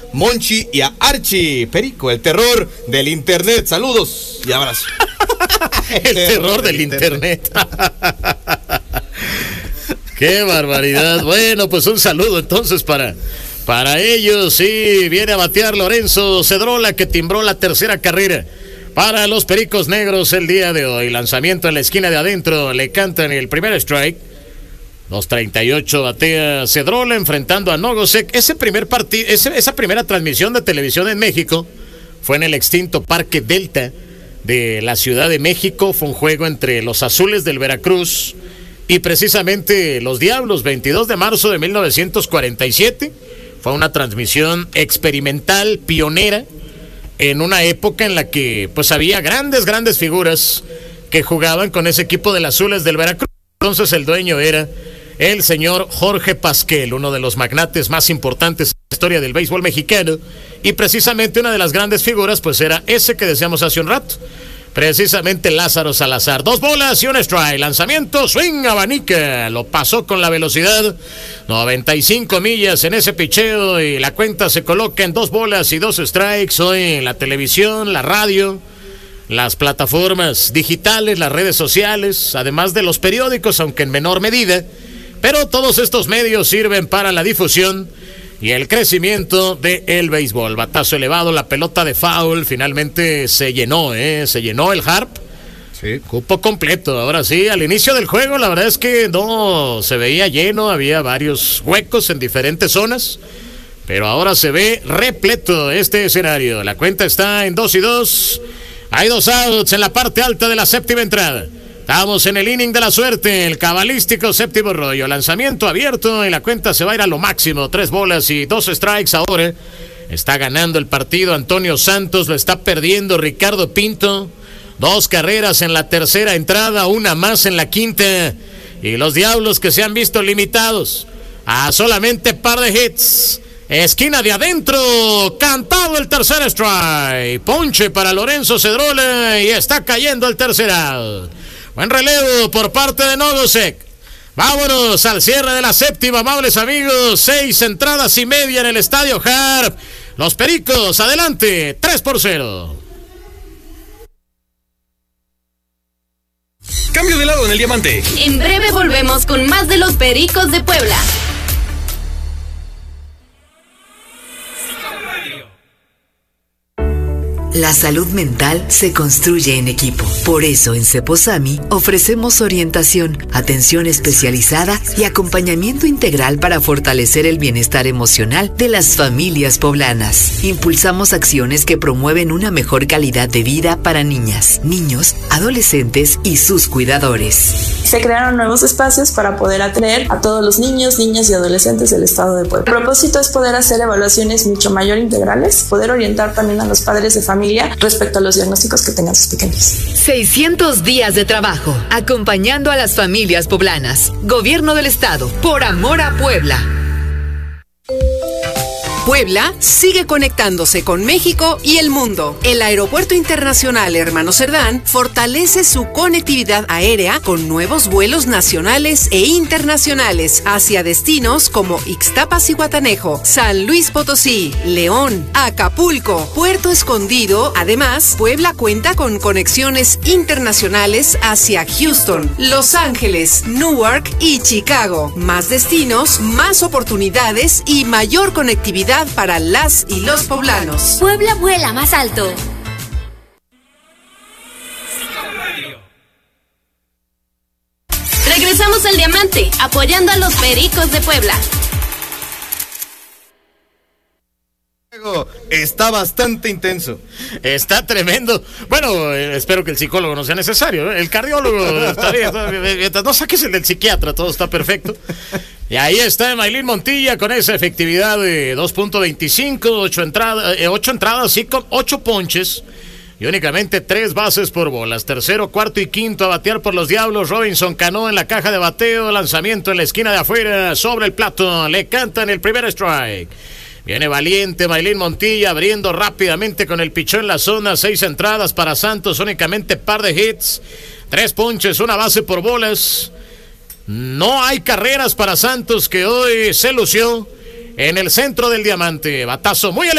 Monchi y a Archie Perico, el terror del internet. Saludos y abrazos. El terror del internet. Qué barbaridad. Bueno, pues un saludo entonces para ellos. Sí, viene a batear Lorenzo Cedrola, que timbró la tercera carrera para los Pericos Negros el día de hoy. Lanzamiento en la esquina de adentro, le cantan el primer strike. 2.38 batea Cedrola enfrentando a Nogosek. Ese primer partido, esa primera transmisión de televisión en México fue en el extinto Parque Delta de la Ciudad de México. Fue un juego entre los Azules del Veracruz y precisamente los Diablos, 22 de marzo de 1947. Fue una transmisión experimental, pionera, en una época en la que pues había grandes figuras que jugaban con ese equipo de los Azules del Veracruz. Entonces el dueño era el señor Jorge Pasquel, uno de los magnates más importantes en la historia del béisbol mexicano, y precisamente una de las grandes figuras pues era ese que decíamos hace un rato, precisamente Lázaro Salazar. 2 bolas y un strike, lanzamiento, swing, abanica, lo pasó con la velocidad, 95 millas en ese picheo, y la cuenta se coloca en 2 bolas y 2 strikes. Hoy en la televisión, la radio, las plataformas digitales, las redes sociales, además de los periódicos, aunque en menor medida, pero todos estos medios sirven para la difusión y el crecimiento del béisbol. Batazo elevado, la pelota de foul, finalmente se llenó el Harp. Sí. Cupo completo. Ahora sí, al inicio del juego, la verdad es que no se veía lleno, había varios huecos en diferentes zonas, pero ahora se ve repleto este escenario. La cuenta está en 2-2. Hay 2 outs en la parte alta de la séptima entrada. Estamos en el inning de la suerte, el cabalístico séptimo rollo. Lanzamiento abierto y la cuenta se va a ir a lo máximo. 3 bolas y 2 strikes ahora. Está ganando el partido Antonio Santos, lo está perdiendo Ricardo Pinto. 2 carreras en la tercera entrada, 1 más en la quinta. Y los Diablos, que se han visto limitados a solamente par de hits. Esquina de adentro, cantado el tercer strike. Ponche para Lorenzo Cedrola y está cayendo el tercer out. Buen relevo por parte de Nogosek. Vámonos al cierre de la séptima, amables amigos. 6 entradas y media en el Estadio Harp. Los Pericos, adelante, 3-0. Cambio de lado en el diamante. En breve volvemos con más de los Pericos de Puebla. La salud mental se construye en equipo. Por eso en Ceposami ofrecemos orientación, atención especializada y acompañamiento integral para fortalecer el bienestar emocional de las familias poblanas. Impulsamos acciones que promueven una mejor calidad de vida para niñas, niños, adolescentes y sus cuidadores. Se crearon nuevos espacios para poder atender a todos los niños, niñas y adolescentes del estado de Puebla. El propósito es poder hacer evaluaciones mucho mayor integrales, poder orientar también a los padres de familia respecto a los diagnósticos que tengan sus pequeños. 600 días de trabajo, acompañando a las familias poblanas. Gobierno del Estado, por amor a Puebla. Puebla sigue conectándose con México y el mundo. El Aeropuerto Internacional Hermano Cerdán fortalece su conectividad aérea con nuevos vuelos nacionales e internacionales hacia destinos como Ixtapas-Zihuatanejo, San Luis Potosí, León, Acapulco, Puerto Escondido. Además, Puebla cuenta con conexiones internacionales hacia Houston, Los Ángeles, Newark y Chicago. Más destinos, más oportunidades y mayor conectividad para las y los poblanos. Puebla vuela más alto. Regresamos al diamante, apoyando a los Pericos de Puebla. Está bastante intenso. Está tremendo. Bueno, espero que el psicólogo no sea necesario, ¿eh? El cardiólogo está bien. No saques el del psiquiatra, todo está perfecto. Y ahí está Maylin Montilla con esa efectividad de 2.25, 8 entradas y con 8 ponches. Y únicamente 3 bases por bolas. Tercero, cuarto y quinto a batear por los Diablos. Robinson Cano en la caja de bateo. Lanzamiento en la esquina de afuera. Sobre el plato. Le cantan el primer strike. Viene valiente Maylin Montilla abriendo rápidamente con el pichón en la zona. 6 entradas para Santos. Únicamente par de hits. 3 ponches, 1 base por bolas. No hay carreras para Santos, que hoy se lució en el centro del diamante. Batazo muy